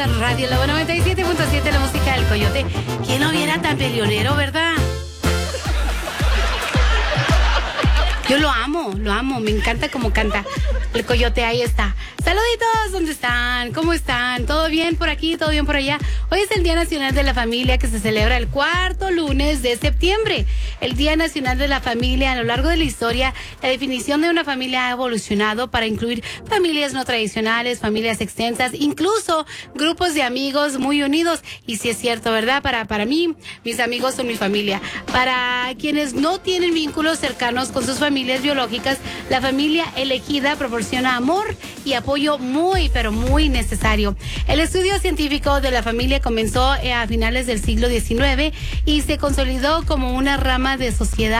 Radio Lobo 97.7, la música del Coyote. ¿Quién lo viera tan peleonero, verdad? Yo lo amo, me encanta cómo canta el Coyote, ahí está. Saluditos, ¿dónde están? ¿Cómo están? ¿Todo bien por aquí? ¿Todo bien por allá? Hoy es el Día Nacional de la Familia, que se celebra el cuarto lunes de septiembre. El Día Nacional de la Familia. A lo largo de la historia, la definición de una familia ha evolucionado para incluir familias no tradicionales, familias extensas, incluso grupos de amigos muy unidos. Y sí es cierto, ¿verdad? Para mí, mis amigos son mi familia. Para quienes no tienen vínculos cercanos con sus familias biológicas, la familia elegida proporciona amor y apoyo muy, pero muy necesario. El estudio científico de la familia comenzó a finales del siglo XIX y se consolidó como una rama de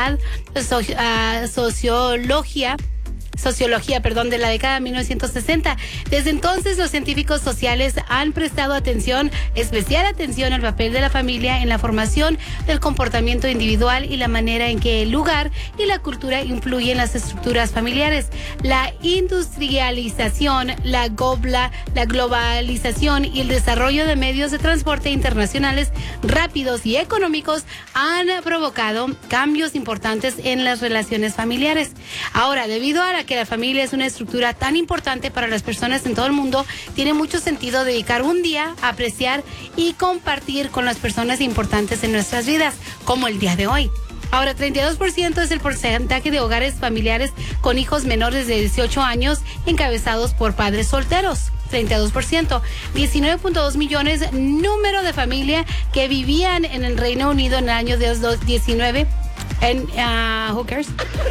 sociología, de la década de 1960. Desde entonces, los científicos sociales han prestado especial atención al papel de la familia en la formación del comportamiento individual y la manera en que el lugar y la cultura influyen en las estructuras familiares. La industrialización, la globalización y el desarrollo de medios de transporte internacionales rápidos y económicos han provocado cambios importantes en las relaciones familiares. Ahora, debido a que la familia es una estructura tan importante para las personas en todo el mundo, tiene mucho sentido dedicar un día a apreciar y compartir con las personas importantes en nuestras vidas, como el día de hoy. Ahora, 32% es el porcentaje de hogares familiares con hijos menores de 18 años encabezados por padres solteros. 32%. 19.2 millones número de familia que vivían en el Reino Unido en el año 2019. Who cares?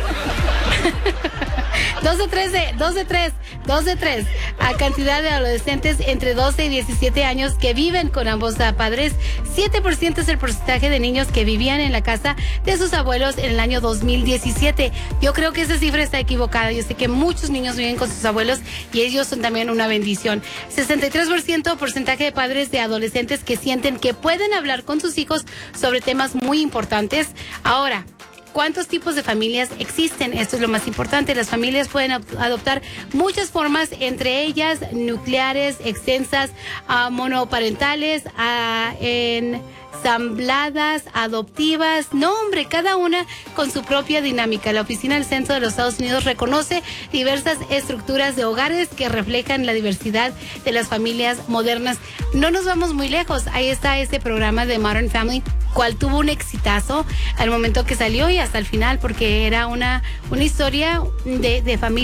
2 de 3 a cantidad de adolescentes entre 12 y 17 años que viven con ambos padres. 7% es el porcentaje de niños que vivían en la casa de sus abuelos en el año 2017. Yo creo que esa cifra está equivocada. Yo sé que muchos niños viven con sus abuelos y ellos son también una bendición. 63% porcentaje de padres de adolescentes que sienten que pueden hablar con sus hijos sobre temas muy importantes. Ahora, ¿cuántos tipos de familias existen? Esto es lo más importante. Las familias pueden adoptar muchas formas, entre ellas nucleares, extensas, monoparentales, ensambladas, adoptivas. No, hombre, cada una con su propia dinámica. La Oficina del Censo de los Estados Unidos reconoce diversas estructuras de hogares que reflejan la diversidad de las familias modernas. No nos vamos muy lejos. Ahí está ese programa de Modern Family, cual tuvo un exitazo al momento que salió y hasta el final, porque era una historia de familia.